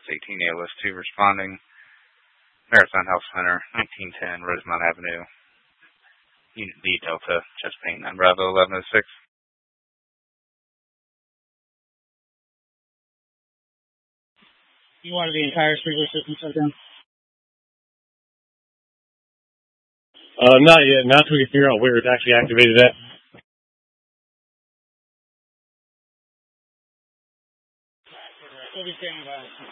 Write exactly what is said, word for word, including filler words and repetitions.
eighteen A L S two responding. Marathon Health Center, nineteen ten Rosemont Avenue. Unit D Delta, Chesapeake nine Bravo eleven oh six. You wanted the entire sprinkler system shut down? Uh, not yet. Not until we can figure out where it's actually activated at. We'll be standing by.